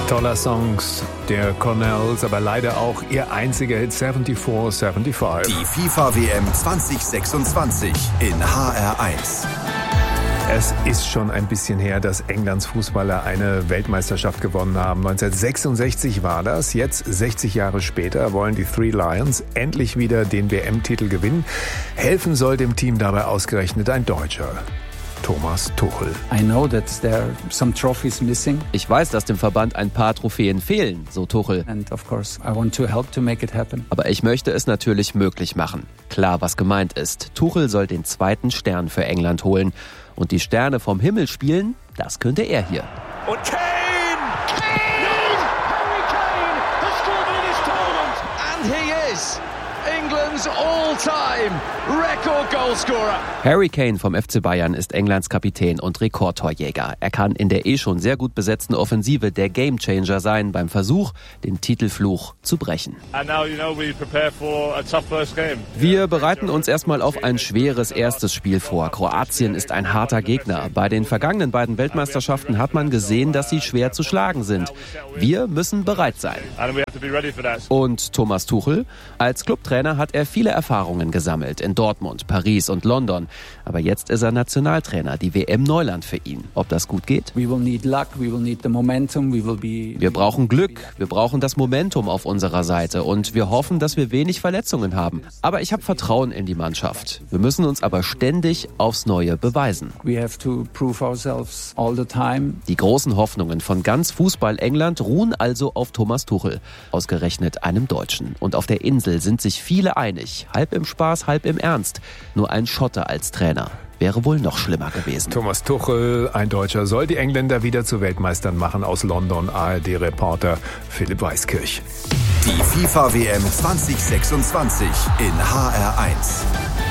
Toller Songs der Cornells, aber leider auch ihr einziger Hit 74-75. Die FIFA-WM 2026 in HR1. Es ist schon ein bisschen her, dass Englands Fußballer eine Weltmeisterschaft gewonnen haben. 1966 war das. Jetzt, 60 Jahre später, wollen die Three Lions endlich wieder den WM-Titel gewinnen. Helfen soll dem Team dabei ausgerechnet ein Deutscher. Thomas Tuchel. Ich weiß, dass dem Verband ein paar Trophäen fehlen, so Tuchel. Aber ich möchte es natürlich möglich machen. Klar, was gemeint ist. Tuchel soll den zweiten Stern für England holen. Und die Sterne vom Himmel spielen, das könnte er hier. Und Kane! Harry Kane has scored in his tournament! And he is England's all-time record goalscorer. Harry Kane vom FC Bayern ist Englands Kapitän und Rekordtorjäger. Er kann in der schon sehr gut besetzten Offensive der Gamechanger sein beim Versuch, den Titelfluch zu brechen. Wir bereiten uns erstmal auf ein schweres erstes Spiel vor. Kroatien ist ein harter Gegner. Bei den vergangenen beiden Weltmeisterschaften hat man gesehen, dass sie schwer zu schlagen sind. Wir müssen bereit sein. Und Thomas Tuchel? Als Clubtrainer hat er viele Erfahrungen gesammelt in Dortmund, Paris und London. Aber jetzt ist er Nationaltrainer, die WM Neuland für ihn. Ob das gut geht? Wir brauchen Glück, wir brauchen das Momentum auf unserer Seite und wir hoffen, dass wir wenig Verletzungen haben. Aber ich habe Vertrauen in die Mannschaft. Wir müssen uns aber ständig aufs Neue beweisen. Die großen Hoffnungen von ganz Fußball-England ruhen also auf Thomas Tuchel, ausgerechnet einem Deutschen. Und auf der Insel sind sich viele einig, halb im Spaß, halb im Ernst. Nur ein Schotte als Trainer wäre wohl noch schlimmer gewesen. Thomas Tuchel, ein Deutscher, soll die Engländer wieder zu Weltmeistern machen. Aus London, ARD-Reporter Philipp Weiskirch. Die FIFA-WM 2026 in HR1.